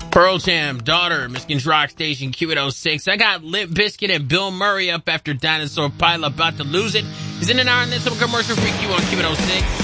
Pearl Jam, Daughter, Michigan's Rock Station, Q806. I got Limp Bizkit and Bill Murray up after Dinosaur Pilot, About to Lose It. Is in an hour and then some commercial freak you on Q806.